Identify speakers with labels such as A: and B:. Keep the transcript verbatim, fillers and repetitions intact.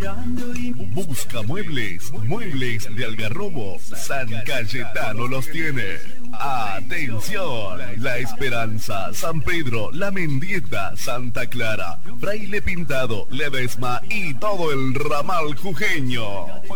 A: Busca muebles, muebles de Algarrobo, San Cayetano los tiene. Atención, La Esperanza, San Pedro, La Mendieta, Santa Clara, Fraile Pintado, Ledesma y todo el ramal jujeño.